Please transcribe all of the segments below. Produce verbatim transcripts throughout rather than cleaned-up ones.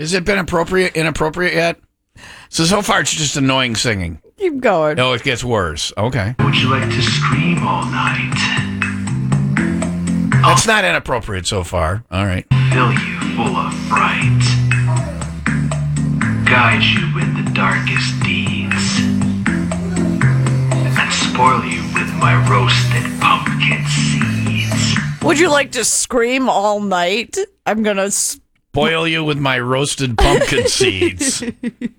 Has it been appropriate, inappropriate yet? So, so far, it's just annoying singing. Keep going. No, it gets worse. Okay. Would you like to scream all night? That's not inappropriate so far. All right. Fill you full of fright. Guide you with the darkest deeds. And spoil you with my roasted pumpkin seeds. Would you like to scream all night? I'm going to... Sp- Boil you with my roasted pumpkin seeds. And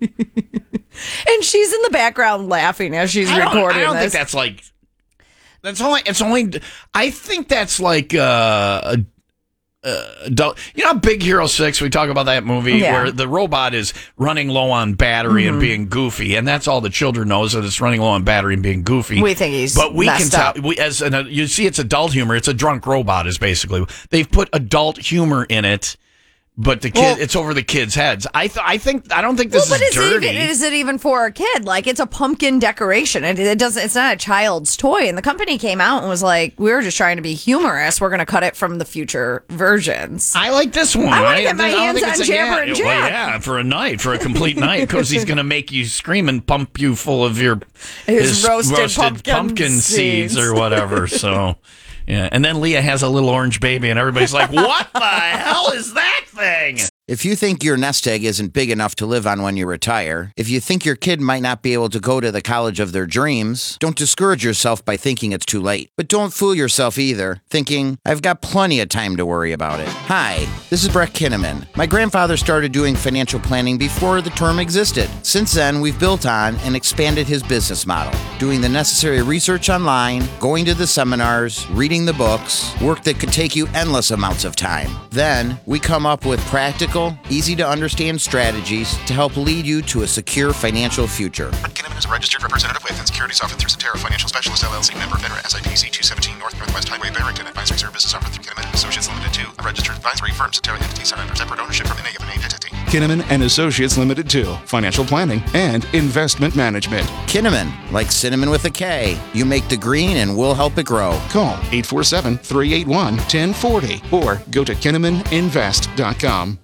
she's in the background laughing as she's I don't, recording I don't this. think that's like... That's only... It's only... I think that's like... Uh, uh, adult, you know, Big Hero six, we talk about that movie Yeah. where the robot is running low on battery Mm-hmm. and being goofy, and that's all the children knows, that it's running low on battery and being goofy. We think he's But we can messed tell, up. we, as an, uh, you see, it's adult humor. It's a drunk robot is basically. They've put adult humor in it, but the kid, Well- it's over the kids' heads. I th- I think, I don't think this well, but is is dirty. it, even, is it even for a kid? Like, it's a pumpkin decoration. It, it doesn't. It's not a child's toy. And the company came out and was like, "We were just trying to be humorous. We're going to cut it from the future versions." I like this one. I wanna right? get my don't hands think on it's a- Jabber yeah, and Well, Jack. yeah, for a night, for a complete night, because he's going to make you scream and pump you full of your His roasted pumpkin seeds seeds. or whatever. So, yeah. And then Leah has a little orange baby, and everybody's like, "What the hell is that thing?" If you think your nest egg isn't big enough to live on when you retire, if you think your kid might not be able to go to the college of their dreams, don't discourage yourself by thinking it's too late. But don't fool yourself either, thinking, I've got plenty of time to worry about it. Hi, this is Brett Kinnaman. My grandfather started doing financial planning before the term existed. Since then, we've built on and expanded his business model, doing the necessary research online, going to the seminars, reading the books, work that could take you endless amounts of time. Then, we come up with practical, easy to understand strategies to help lead you to a secure financial future. Brett Kinnaman is a registered representative with and securities offered through Cetera Financial Specialist L L C, member FINRA, S I P C two seventeen North Northwest Highway, Barrington. Advisory services offered through Kinnaman and Associates Limited two, a registered advisory firm. Cetera entity signed under separate ownership from any of an entity. Kinnaman and Associates Limited two, financial planning and investment management. Kinnaman, like cinnamon with a K. You make the green and we'll help it grow. Call eight four seven, three eight one, one zero four zero or go to kinnaman invest dot com.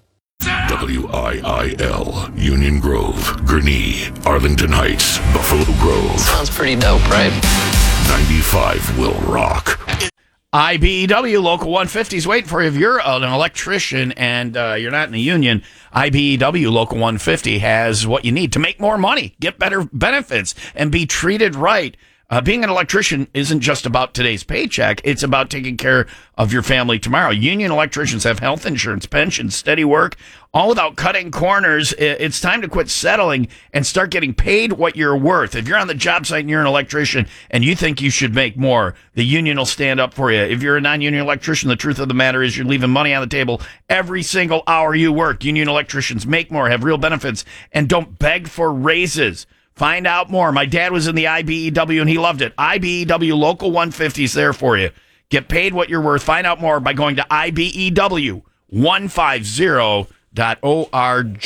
W I I L, Union Grove, Gurnee, Arlington Heights, Buffalo Grove. Sounds pretty dope, right? ninety-five will rock. I B E W Local one fifty is waiting for you. If you're an electrician and uh, you're not in the union, I B E W Local one fifty has what you need to make more money, get better benefits, and be treated right. Uh, being an electrician isn't just about today's paycheck. It's about taking care of your family tomorrow. Union electricians have health insurance, pensions, steady work, all without cutting corners. It's time to quit settling and start getting paid what you're worth. If you're on the job site and you're an electrician and you think you should make more, the union will stand up for you. If you're a non-union electrician, the truth of the matter is you're leaving money on the table every single hour you work. Union electricians make more, have real benefits, and don't beg for raises. Find out more. My dad was in the I B E W and he loved it. I B E W Local one fifty is there for you. Get paid what you're worth. Find out more by going to I B E W one fifty dot org.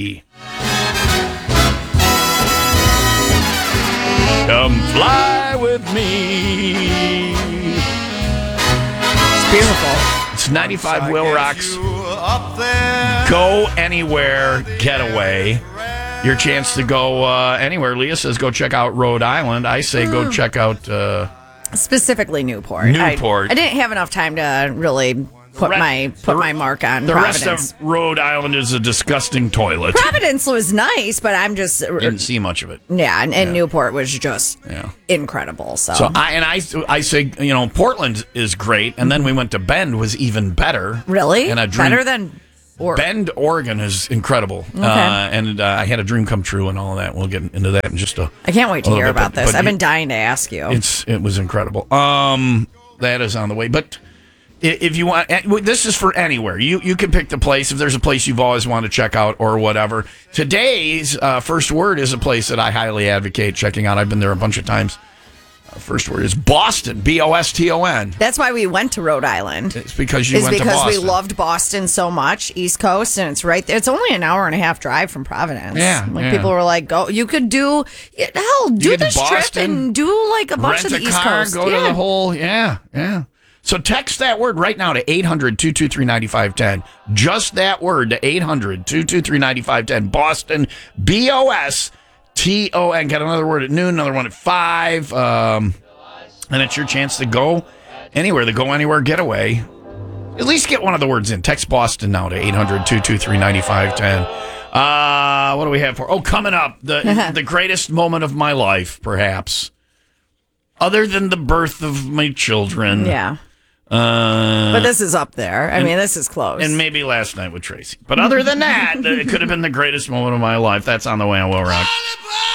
Come fly with me. It's beautiful. It's ninety-five Will Rock's Go Anywhere Getaway. Your chance to go uh, anywhere. Leah says go check out Rhode Island. I say go check out uh, Specifically Newport. Newport. I, I didn't have enough time to really put Re- my put the- my mark on the Providence. rest of Rhode Island is a disgusting toilet. Providence was nice, but I'm just Didn't see much of it. yeah, and, and Newport was just Yeah. incredible. So, So I and I I say you know Portland is great, and then we went to Bend was even better. really And a dream, better than or Bend, Oregon is incredible, uh, and uh, I had a dream come true and all of that. We'll get into that in just a. I can't wait to a little hear bit, about but- this. but I've you- been dying to ask you. It's it was incredible. Um, that is on the way, but i- if you want, eh, this is for anywhere. You you can pick the place if there's a place you've always wanted to check out or whatever. Today's uh, first word is a place that I highly advocate checking out. I've been there a bunch of times. Uh, first word is Boston, B O S T O N. That's why we went to Rhode Island. It's because you Is went to because Boston. we loved Boston so much, East Coast, and it's right there. It's only an hour and a half drive from Providence. Yeah, like yeah. people were like, "Go, you could do hell, do get to this trip Boston, and do like a bunch Rent of the a East car, Coast." go yeah. to the whole, yeah, yeah. So text that word right now to eight hundred, two two three, nine five one zero. Just that word to eight hundred, two two three, nine five one zero. Boston, B O S T O N. Got another word at noon, another one at five. Um, and it's your chance to go anywhere, the Go Anywhere getaway. At least get one of the words in. Text Boston now to eight hundred, two two three, nine five one zero. Uh, what do we have for? Oh, coming up, the the greatest moment of my life, perhaps. Other than the birth of my children. Yeah. Uh, but this is up there. I and, mean, this is close. And maybe last night with Tracy. But other than that, it could have been the greatest moment of my life. That's on the way on Will Rock.